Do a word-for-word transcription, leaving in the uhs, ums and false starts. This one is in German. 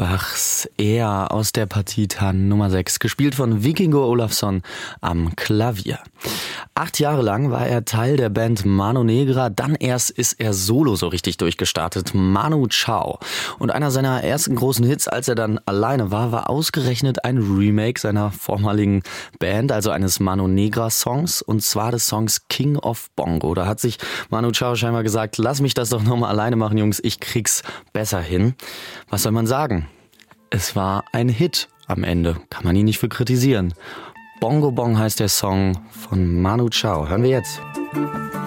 Bachs Er aus der Partita Nummer sechs, gespielt von Víkingur Ólafsson am Klavier. Acht Jahre lang war er Teil der Band Mano Negra, dann erst ist er solo so richtig durchgestartet, Manu Chao. Und einer seiner ersten großen Hits, als er dann alleine war, war ausgerechnet ein Remake seiner vormaligen Band, also eines Mano Negra Songs, und zwar des Songs King of Bongo. Da hat sich Manu Chao scheinbar gesagt, lass mich das doch nochmal alleine machen, Jungs, ich krieg's besser hin. Was soll man sagen? Es war ein Hit am Ende, kann man ihn nicht für kritisieren. Bongo Bong heißt der Song von Manu Chao. Hören wir jetzt.